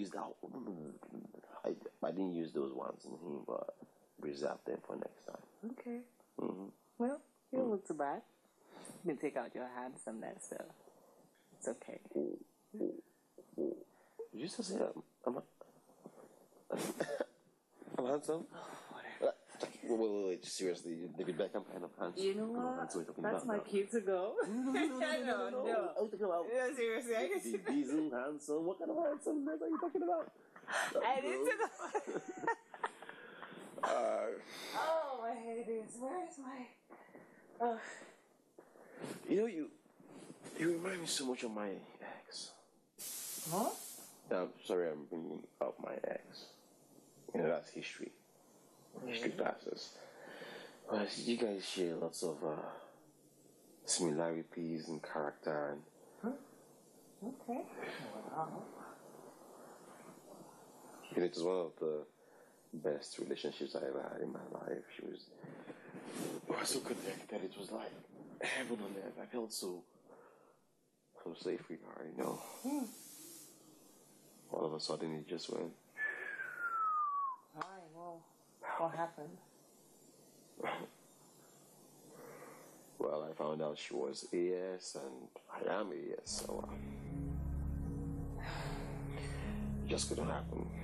use that. I didn't use those ones in him, but reserve them for next time. Okay. Well, you don't look too bad. You can take out your handsomeness, so it's okay. You used to say I'm handsome? Whatever. Wait, seriously, David Beckham kind of handsome. You know what? That's my cue to go. No. I'm talking about. Yeah, seriously, I guess. Diesel handsome. What kind of handsomeness are you talking about? I need to go. Oh, my head is. Where is my? You know, you remind me so much of my ex. Huh? Sorry, I'm bringing up my ex. That's history. History classes. But you guys share lots of similarities in character and. Okay. Wow. It was one of the best relationships I ever had in my life. We were so connected. It was like heaven on earth. I felt so safe with her, All of a sudden, it just went. Alright, well, what happened? Well, I found out she was AS and I am AS, so it just couldn't happen.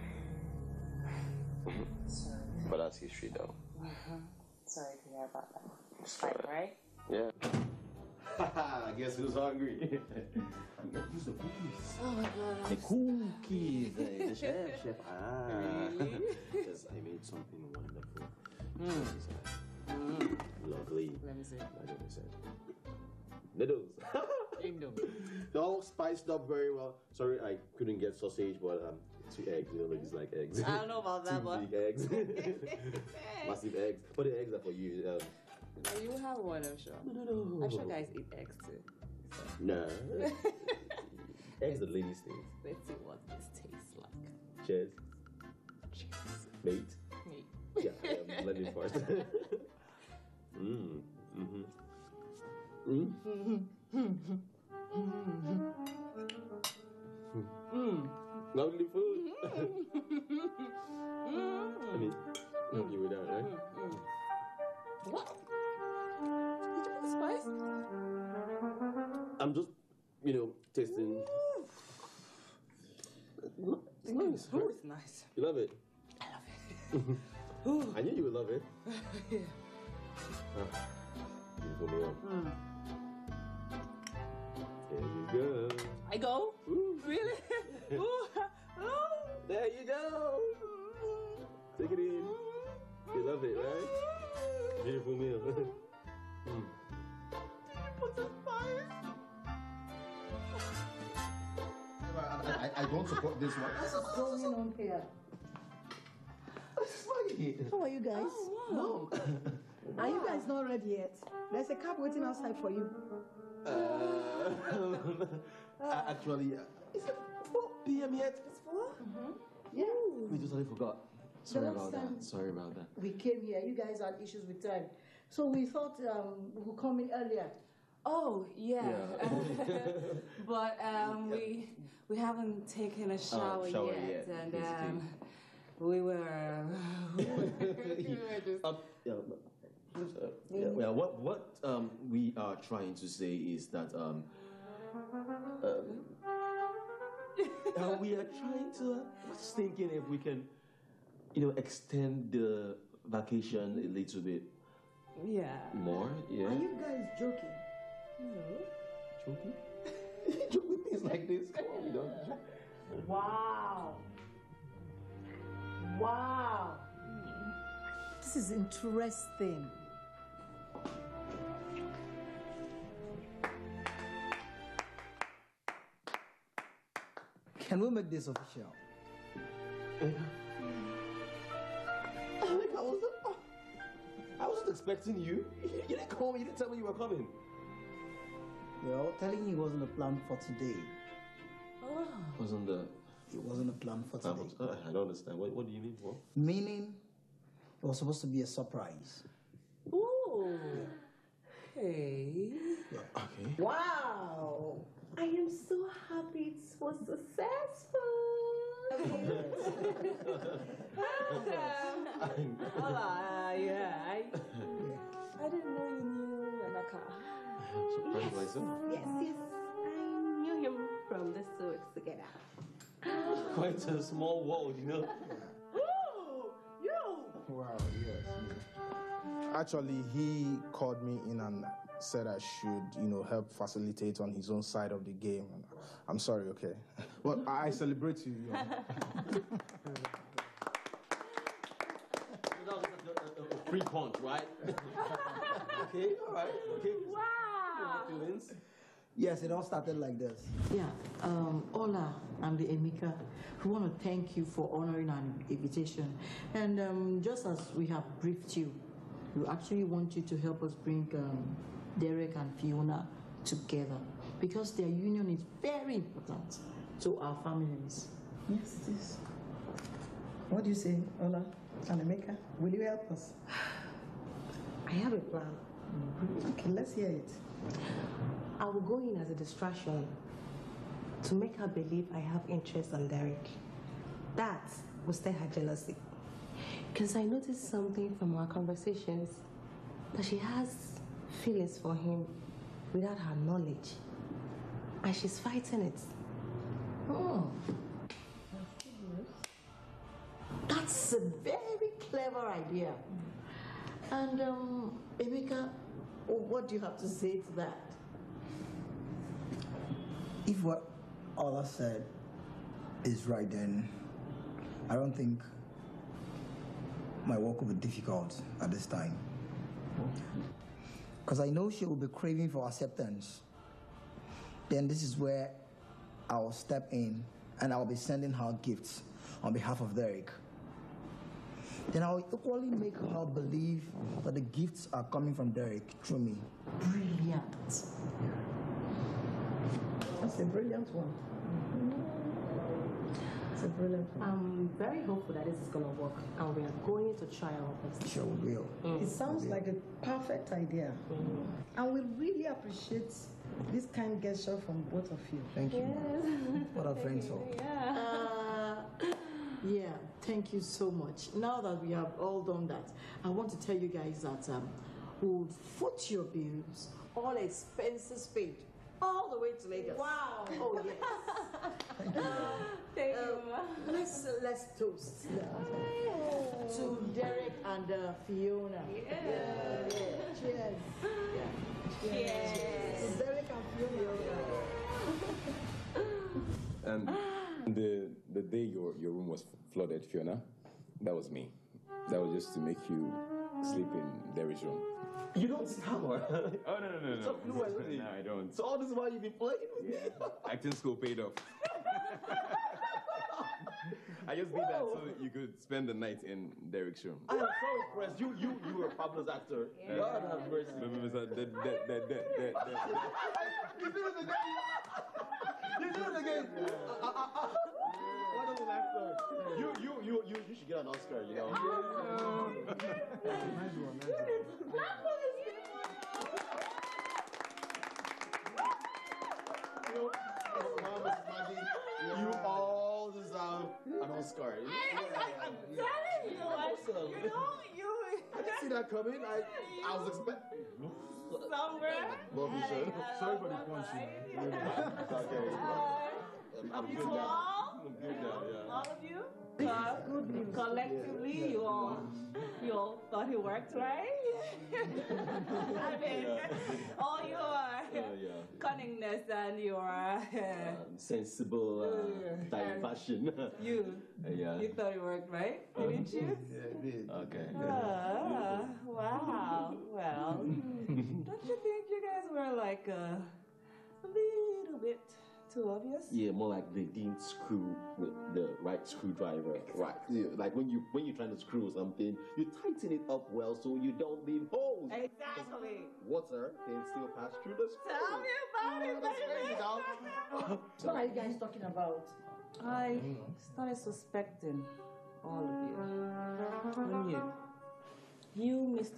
Sorry. But that's history, though. Sorry to hear about that. Fight, right? Yeah. I guess who's hungry? Who's the cookies? Oh my god. The cookies. The chef. Really? Because I made something wonderful. Lovely. Let me see. Like I said. Noodles. Indomie. They're all spiced up very well. Sorry, I couldn't get sausage, but 2 eggs. It looks like eggs. I don't know about that, 2 but big eggs. Massive eggs. But the eggs are for you. you have one, I'm sure. No. I'm sure guys eat eggs too. So. No. Eggs are ladies' things. Let's see what this tastes like. Cheers. Cheers. Mate. Me. Yeah, let me first. Lovely food. I mean, you were down, right? What? Did you put the spice? I'm just, tasting. It's nice. Ooh, it's nice. You love it? I love it. I knew you would love it. Yeah. Beautiful meal. There you go. I go? Ooh. Really? Ooh. Oh. There you go. Take it in. You love it, right? Beautiful meal. Put the spice. I don't support this one. What's going on here? How are you guys? Oh, wow. Are you guys not ready yet? There's a cab waiting outside for you. Actually, is it 4 p.m. yet? It's 4? Yeah. We totally forgot. Sorry about that. We came here. You guys had issues with time. So we thought we would come in earlier. Oh, yeah. But we haven't taken a shower yet. And we were just... What we are trying to say is that we are trying to just thinking if we can, extend the vacation a little bit. Yeah. More. Yeah. Are you guys joking? No. Joking? Joke with things like this. Come on, we don't joke. Wow. Wow. This is interesting. Can we make this official? I wasn't expecting you. You didn't call me. You didn't tell me you were coming. Well, telling you it wasn't a plan for today. Oh. It wasn't a plan for today. I don't understand. What do you mean? What? Meaning, it was supposed to be a surprise. Ooh. Okay. Yeah. Okay. Wow. I am so happy it was successful. Hola, yeah. I didn't know you knew Emeka. Surprised myself. Yes, I knew him from the Suits together. Quite a small world, you know. Oh, you! Wow, yes. Actually, he called me in and said I should, help facilitate on his own side of the game. I'm sorry, okay? Well, I celebrate you. A free punch, right? Okay, all right. Okay. Wow! Feelings? Yes, it all started like this. Yeah, Ola and the Emeka, we want to thank you for honoring our invitation. And just as we have briefed you, we actually want you to help us bring Derek and Fiona together because their union is very important to our families. Yes, it is. What do you say, Ola and Emeka? Will you help us? I have a plan. Okay, let's hear it. I will go in as a distraction to make her believe I have interest in Derek. That will stir her jealousy. Because I noticed something from our conversations that she has feelings for him without her knowledge. And she's fighting it. Oh. That's a very clever idea. And Emeka, what do you have to say to that? If what Ola said is right, then I don't think my work will be difficult at this time. Because I know she will be craving for acceptance. Then this is where I'll step in and I'll be sending her gifts on behalf of Derek. Then I'll equally make her believe that the gifts are coming from Derek through me. Brilliant. That's a brilliant one. It's a brilliant one. I'm very hopeful that this is going to work and we are going to try our best. Sure we will. It sounds like a perfect idea. And we really appreciate this kind gesture from both of you. Thank you. What are friends for? Yeah, thank you so much. Now that we have all done that, I want to tell you guys that we'll foot your bills, all expenses paid, all the way to Lagos. Wow! Oh yes. Thank you. Thank you. Let's toast to Derek and Fiona. Yeah. Cheers. Yes. Derek and Fiona. And the day your room was flooded, Fiona, that was me. That was just to make you sleep in Derek's room. You don't stammer. Oh, no. So fluently. No, I don't. So all this while you've been playing with me? Acting school paid off. I just did that so you could spend the night in Derek's room. I am so impressed. You were a fabulous actor. Yeah. God have mercy. You You do it again. You do it again. What an actor. You should get an Oscar, you know. Nice one. You all deserve an Oscar. I'm telling you, Awesome. I didn't see that coming. I was expecting. somewhere. Sorry for the punch. Okay. I'm good now. I'm good now, yeah. All of you? Collectively, you all thought it worked, right? I mean, all your cunningness and your Sensible fashion. you thought it worked, right? Didn't you? Yeah, it did. Okay. Wow. Well, don't you think you guys were like a little bit too obvious? Yeah, more like they didn't screw with the right screwdriver. Right. Yeah, like when you're trying to screw something, you tighten it up well so you don't leave holes. Exactly. Water can still pass through the screw. Tell me about it, baby. What are you guys talking about? I started suspecting all of you. When you, Mr.